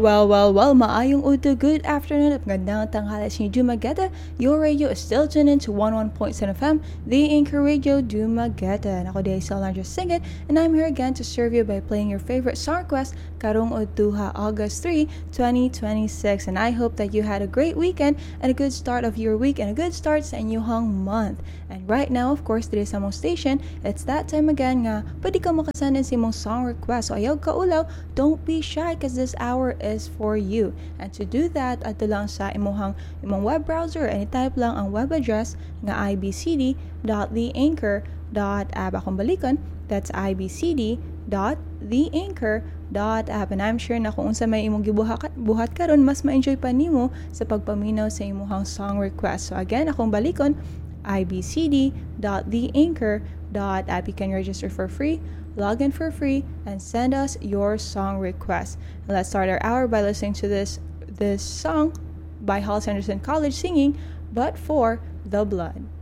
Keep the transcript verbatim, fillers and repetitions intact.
Well, well, well, maayong uto, good afternoon at magandang tanghali sa inyo, Dumaguete. Your radio is still tuned in to one oh one point seven F M, the Anchor Radio Dumaguete. And ako din si Alondra Singit, and I'm here again to serve you by playing your favorite song request, karong Utuha, August third, twenty twenty-six. And I hope that you had a great weekend and a good start of your week and a good start sa inyong month. And right now, of course, dito sa mong station, it's that time again nga, pwede ka makasend sa mong song request. So ayaw ka ulaw, don't be shy because this hour is for you. And to do that, ato lang sa imuhang imong web browser, and i-type lang ang web address nga i b c d dot the anchor dot app. Akong balikon, that's i b c d dot the anchor dot app. And I'm sure na kung unsa may imong gibuhat buhat karon, mas ma-enjoy pa nimo sa pagpaminaw sa imuhang song request. So again, akong balikon, i b c d dot the anchor dot app. You can register for free, log in for free, and send us your song request. And let's start our hour by listening to this this song by Hollis Anderson College singing But for the Blood.